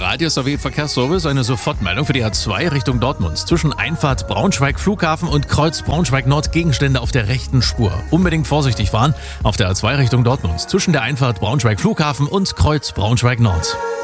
Radio SRW Verkehrsservice, eine Sofortmeldung für die A2 Richtung Dortmund. Zwischen Einfahrt Braunschweig Flughafen und Kreuz Braunschweig Nord Gegenstände auf der rechten Spur. Unbedingt vorsichtig fahren auf der A2 Richtung Dortmund. Zwischen der Einfahrt Braunschweig Flughafen und Kreuz Braunschweig Nord.